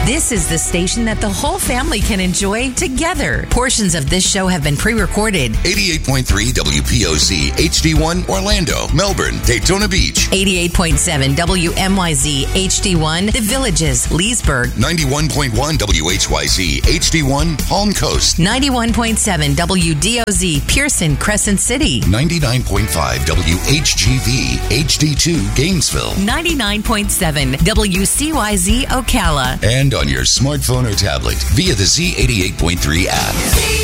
This is the station that the whole family can enjoy together. Portions of this show have been pre-recorded. 88.3 WPOC HD1 Orlando, Melbourne, Daytona Beach. 88.7 WMYZ HD1 The Villages, Leesburg. 91.1 WHYZ HD1 Palm Coast. 91.7 WDOZ Pearson, Crescent City. 99.5 WHGV HD2 Gainesville. 99.7 WCYZ Ocala. And on your smartphone or tablet via the Z88.3 app.